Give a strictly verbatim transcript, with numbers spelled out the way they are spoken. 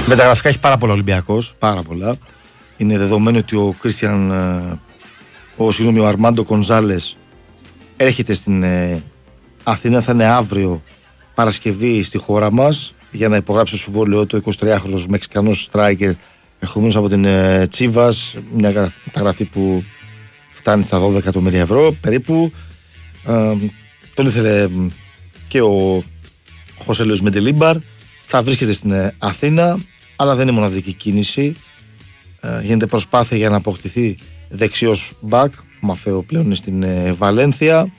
Μεταγραφικά έχει πάρα πολλά Ολυμπιακός, πάρα πολλά. Είναι δεδομένο ότι ο Κρίστιαν, ο, συγγνώμη, ο Αρμάντο Γκονζάλες έρχεται στην ε, Αθήνα, θα είναι αύριο Παρασκευή στη χώρα μας για να υπογράψει το συμβόλαιο του εικοσιτριάχρονος Μεξικανός στράικερ ερχομένος από την ε, Τσίβας, μια μεταγραφή που φτάνει στα δώδεκα εκατομμύρια ευρώ περίπου. Ε, τον ήθελε και ο Χωσέ Λουίς Μεντελίμπαρ. Θα βρίσκεται στην ε, Αθήνα, αλλά δεν είναι μοναδική κίνηση. Ε, γίνεται προσπάθεια για να αποκτηθεί δεξιός μπακ. Μαφέο πλέον είναι στην ε, Βαλένθια.